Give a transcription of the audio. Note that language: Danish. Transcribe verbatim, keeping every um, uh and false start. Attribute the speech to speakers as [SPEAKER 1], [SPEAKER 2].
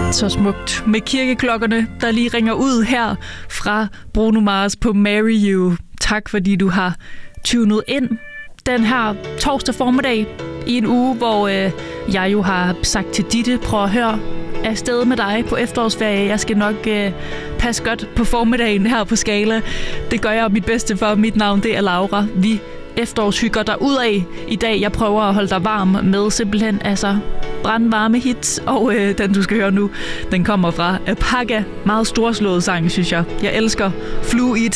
[SPEAKER 1] Så smukt med kirkeklokkerne, der lige ringer ud her fra Bruno Mars på Marry You. Tak fordi du har tunet ind den her torsdag formiddag i en uge, hvor øh, jeg jo har sagt til Ditte, prøv at høre afsted med dig på efterårsferie. Jeg skal nok øh, passe godt på formiddagen her på Skala. Det gør jeg mit bedste for. Mit navn det er Laura. Vi efterårshygger dig ud af i dag. Jeg prøver at holde dig varm med simpelthen altså brandvarme hits, og øh, den du skal høre nu, den kommer fra Apaga. Meget storslået sang, synes jeg. Jeg elsker Fluid